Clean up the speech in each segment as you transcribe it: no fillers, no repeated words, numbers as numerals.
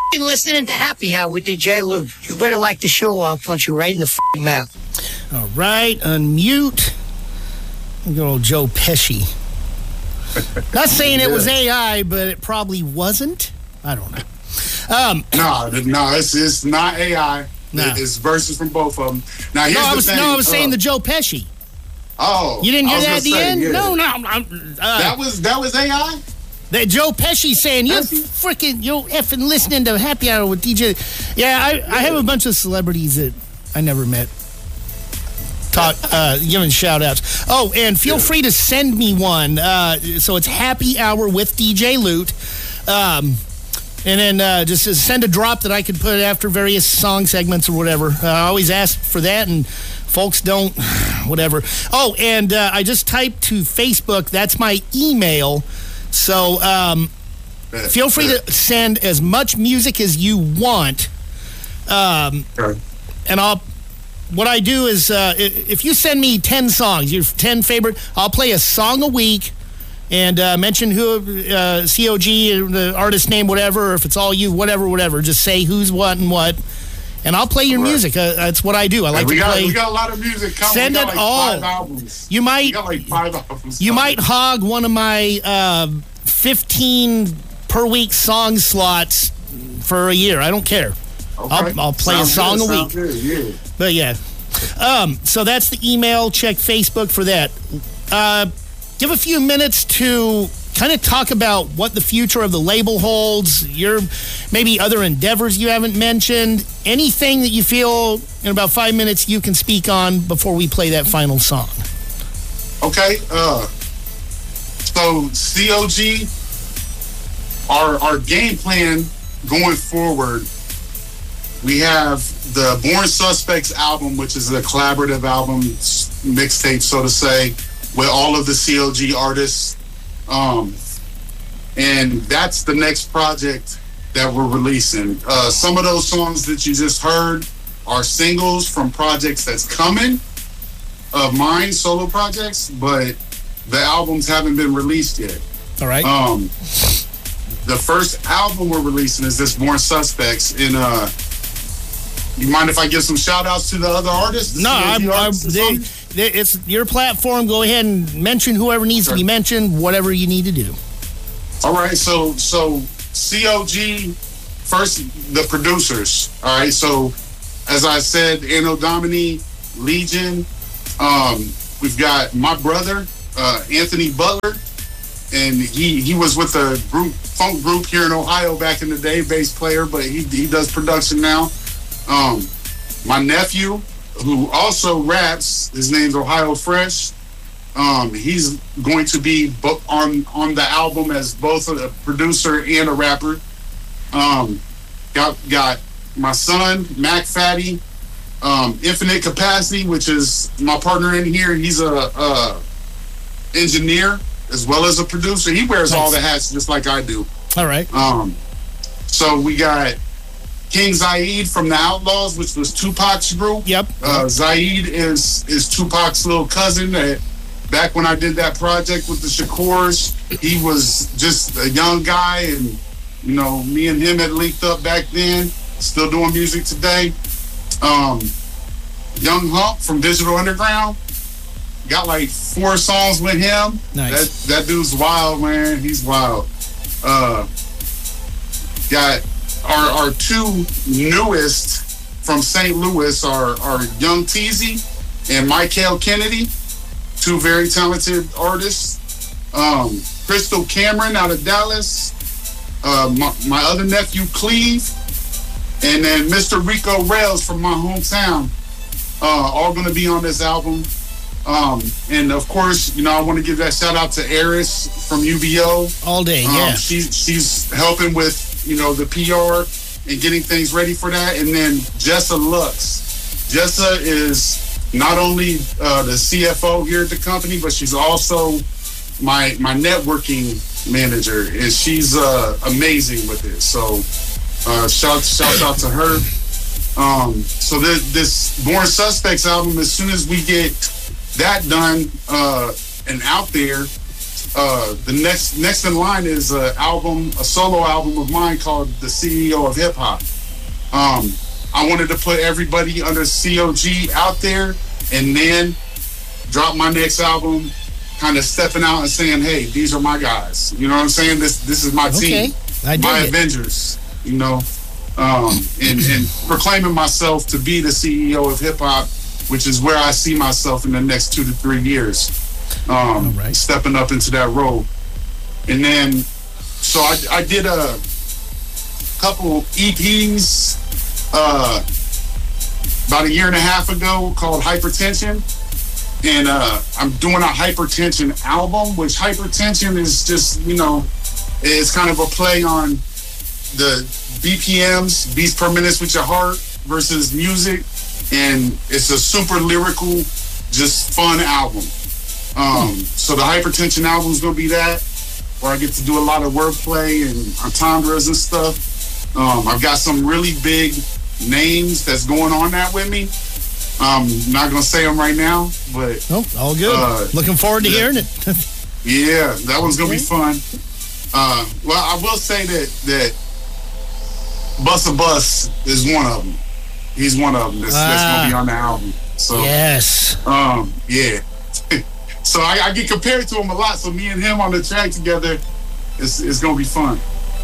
f***ing listening to Happy Hour with DJ Luke. You better like the show, or I'll punch you right in the f***ing mouth. All right, unmute. Good old Joe Pesci. Not saying it was AI, but it probably wasn't. I don't know. No, it's not AI. No. It's verses from both of them. Now, here's I was saying the Joe Pesci. Oh, you didn't hear that at the end? Yeah. No. That was AI. That Joe Pesci saying you're effing listening to Happy Hour with DJ. Yeah, I have a bunch of celebrities that I never met. Giving shout outs. Oh, and feel free to send me one. So it's Happy Hour with DJ Loot. And then just send a drop that I could put after various song segments or whatever. I always ask for that, and folks don't, whatever. Oh, and I just typed to Facebook. That's my email. So feel free to send as much music as you want. And what I do is, if you send me 10 songs, your 10 favorite, I'll play a song a week and mention who, COG, the artist name, whatever, or if it's all you, whatever. Just say who's what and what, and I'll play your music. That's what I do. I like to play. We got a lot of music coming. Send it all. 5 albums. You might. We got like 5 albums. You might hog one of my 15 per week song slots for a year. I don't care. Okay. I'll play a song a week. Good, yeah. But yeah. So that's the email. Check Facebook for that. Give a few minutes to kind of talk about what the future of the label holds, your maybe other endeavors you haven't mentioned, anything that you feel in about 5 minutes you can speak on before we play that final song. Okay. So COG, our game plan going forward, we have the Born Suspects album, which is a collaborative album, mixtape, so to say, with all of the COG artists. And that's the next project that we're releasing. Some of those songs that you just heard are singles from projects that's coming, of mine, solo projects, but the albums haven't been released yet. All right. The first album we're releasing is this Born Suspects. And you mind if I give some shout outs to the other artists? No, it's your platform. Go ahead and mention whoever needs to be mentioned, whatever you need to do. All right, so COG, first, the producers. All right, so as I said, Anno Domini, Legion. We've got my brother, Anthony Butler, and he was with a funk group here in Ohio back in the day, bass player, but he does production now. My nephew, who also raps, his name's Ohio Fresh. He's going to be on the album as both a producer and a rapper. Got my son, Mac Fatty, Infinite Capacity, which is my partner in here. He's a engineer as well as a producer. He wears all the hats just like I do. All right. So we got King Zaid from the Outlaws, which was Tupac's group. Yep. Zaid is Tupac's little cousin. Back when I did that project with the Shakurs, he was just a young guy, and me and him had linked up back then. Still doing music today. Young Hump from Digital Underground. Got like 4 songs with him. Nice. That dude's wild, man. He's wild. Got our 2 newest from St. Louis are Young Teasy and Michael Kennedy, 2 very talented artists. Crystal Cameron out of Dallas. My other nephew, Cleve. And then Mr. Rico Rails from my hometown. All going to be on this album. And of course, I want to give that shout out to Eris from UBO. All day, yeah. She's helping with, the PR and getting things ready for that. And then Jessa Lux. Jessa is not only the CFO here at the company, but she's also my networking manager, and she's amazing with it. So shout out to her. So this Born Suspects album, as soon as we get that done and out there, the next in line is a solo album of mine called The CEO of Hip Hop. I wanted to put everybody under COG out there, and then drop my next album, kind of stepping out and saying, "Hey, these are my guys." You know what I'm saying? This is my team, my Avengers. You know, and proclaiming myself to be the CEO of hip hop, which is where I see myself in the next 2 to 3 years. Stepping up into that role. And then, so I did a couple EPs about a year and a half ago called Hypertension. And I'm doing a Hypertension album, which Hypertension is just, you know, it's kind of a play on the BPMs, beats per minute with your heart versus music. And it's a super lyrical, just fun album. So the Hypertension album is going to be that, where I get to do a lot of wordplay and entendres and stuff. I've got some really big names that's going on that with me. I'm not going to say them right now, but... Oh, all good. Looking forward to hearing it. Yeah, that one's going to be fun. Well, I will say that Busta Bus is one of them. He's one of them that's going to be on the album. So, yes. Yeah. So I get compared to him a lot. So me and him on the track together is going to be fun.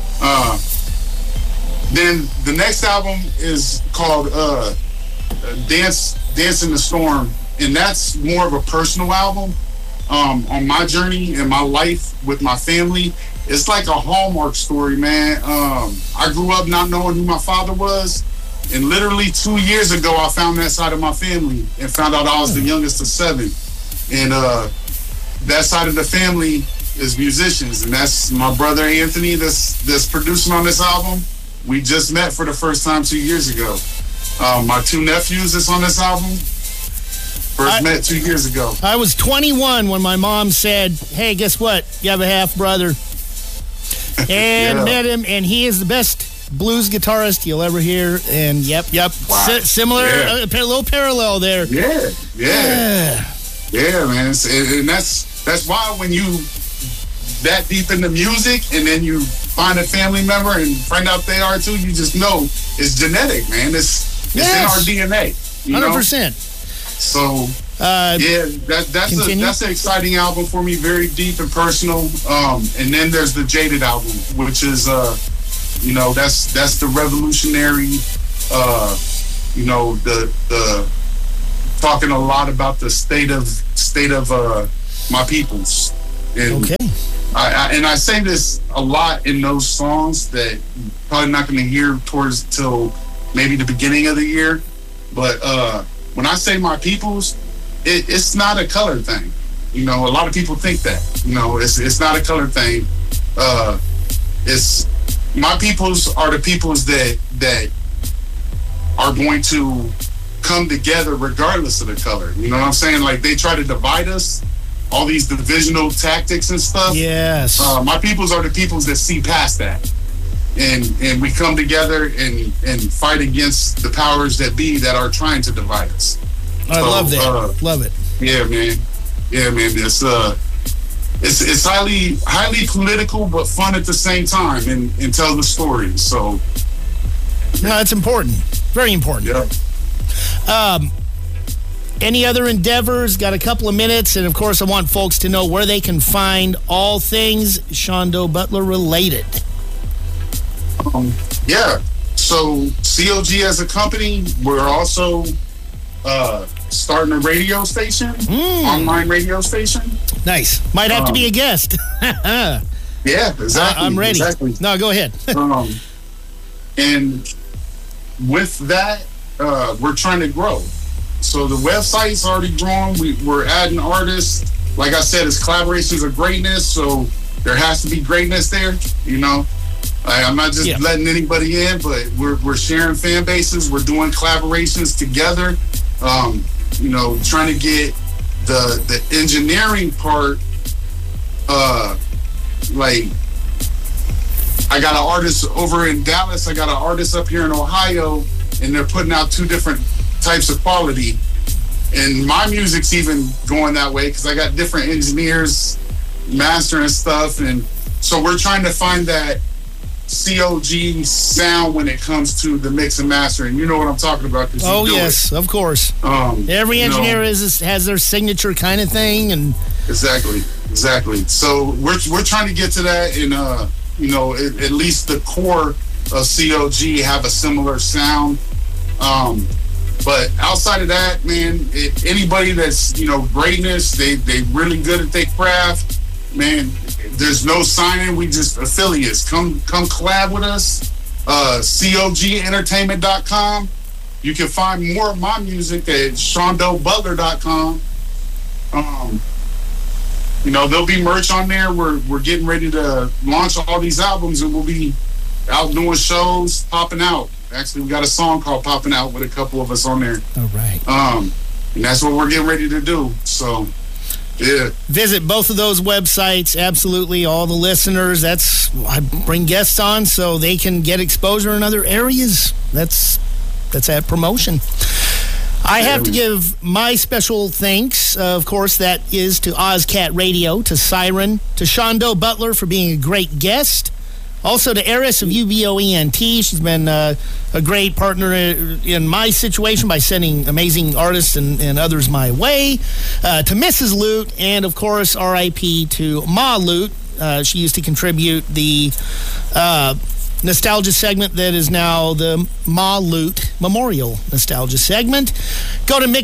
Then the next album is called Dance in the Storm. And that's more of a personal album on my journey and my life with my family. It's like a Hallmark story, man. I grew up not knowing who my father was. And literally 2 years ago, I found that side of my family and found out I was the youngest of 7. And that side of the family is musicians, and that's my brother Anthony that's producing on this album. We just met for the first time 2 years ago. My 2 nephews that's on this album met 2 years ago. I was 21 when my mom said, "Hey, guess what? You have a half brother." And met him, and he is the best blues guitarist you'll ever hear. And yep. Wow. Similar, a little parallel there. Yeah, man. And that's why when you that deep into music and then you find a family member and find out they are too, you just know it's genetic, man. It's in our DNA. 100%. So that's an exciting album for me, very deep and personal. And then there's the Jaded album, which is that's the revolutionary. The talking a lot about the state of my peoples. And I say this a lot in those songs that you're probably not going to hear till maybe the beginning of the year. But when I say my peoples, it's not a color thing. You know, a lot of people think that. You know, it's not a color thing. It's my peoples are the peoples that are going to come together regardless of the color. You know what I'm saying? Like, they try to divide us, all these divisional tactics and stuff. Yes. My peoples are the peoples that see past that. And we come together and fight against the powers that be that are trying to divide us. I love that. Love it. Yeah, man. It's highly political, but fun at the same time, and tell the story. So, no, it's important. Very important. Yeah. Any other endeavors? Got a couple of minutes, and of course, I want folks to know where they can find all things Shondo Butler related. So COG as a company, we're also starting a radio station, online radio station. Nice. Might have to be a guest. Yeah, exactly. I'm ready. Exactly. No, go ahead. And with that, we're trying to grow. So the website's already grown. We're adding artists. Like I said, it's collaborations of greatness, so there has to be greatness there, you know. I'm not just letting anybody in, but we're sharing fan bases. We're doing collaborations together. Trying to get the engineering part. Like, I got an artist over in Dallas. I got an artist up here in Ohio, and they're putting out 2 different types of quality. And my music's even going that way because I got different engineers mastering stuff, and so we're trying to find that COG sound when it comes to the mix and mastering. You know what I'm talking about? Oh yes, of course. Every engineer has their signature kind of thing, and exactly. So we're trying to get to that, and at least the core of COG have a similar sound. But outside of that, man, anybody that's greatness, they really good at their craft, man. There's no signing. We just affiliates. Come collab with us. COGentertainment.com. You can find more of my music at ShondellButler.com. There'll be merch on there. We're getting ready to launch all these albums, and we'll be out doing shows, popping out. Actually, we got a song called Popping Out with a couple of us on there. All right. And that's what we're getting ready to do. So, yeah. Visit both of those websites. Absolutely. All the listeners. I bring guests on so they can get exposure in other areas. That's that promotion. I have to give my special thanks, of course, that is to Ozcat Radio, to Siren, to Shondell Butler for being a great guest. Also to Eris of UBOENT. She's been a great partner in my situation by sending amazing artists and others my way. To Mrs. Lute, and of course, RIP to Ma Lute. She used to contribute the nostalgia segment that is now the Ma Lute Memorial Nostalgia segment. Go to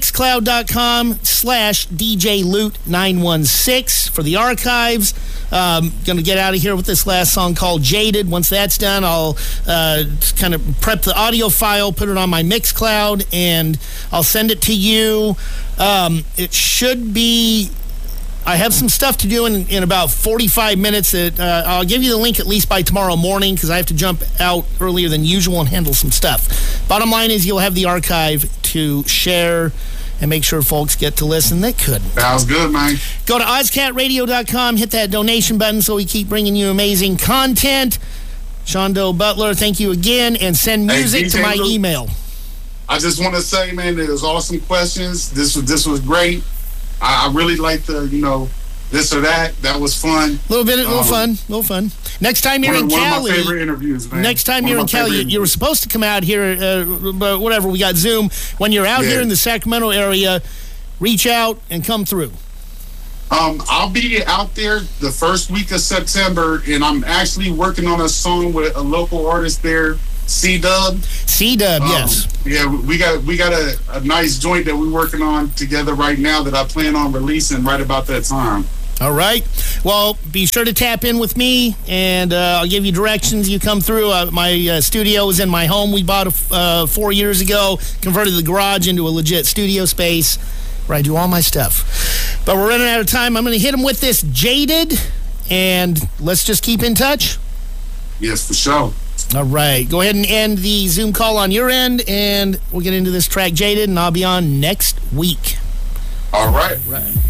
mixcloud.com/DJLute916 for the archives. Going to get out of here with this last song called Jaded. Once that's done, I'll kind of prep the audio file, put it on my Mixcloud, and I'll send it to you. It should be... I have some stuff to do in about 45 minutes. That I'll give you the link at least by tomorrow morning, because I have to jump out earlier than usual and handle some stuff. Bottom line is you'll have the archive to share and make sure folks get to listen that couldn't. Sounds good, man. Go to OzCatRadio.com, hit that donation button so we keep bringing you amazing content. Shondell Butler, thank you again, and send music to my email. I just want to say, man, there was awesome questions. This was great. I really like the, this or that. That was fun. A little fun. Next time you're in Cali. One of my favorite interviews, man. Next time you're in Cali, you were supposed to come out here, but whatever, we got Zoom. When you're out here in the Sacramento area, reach out and come through. I'll be out there the first week of September, and I'm actually working on a song with a local artist there, C-Dub. C-Dub, yes. Yeah, we got a nice joint that we're working on together right now that I plan on releasing right about that time. All right. Well, be sure to tap in with me, and I'll give you directions. You come through. My studio is in my home. We bought 4 years ago, converted the garage into a legit studio space where I do all my stuff. But we're running out of time. I'm going to hit them with this Jaded, and let's just keep in touch. Yes, for sure. All right. Go ahead and end the Zoom call on your end, and we'll get into this track, Jaded, and I'll be on next week. All right. Right.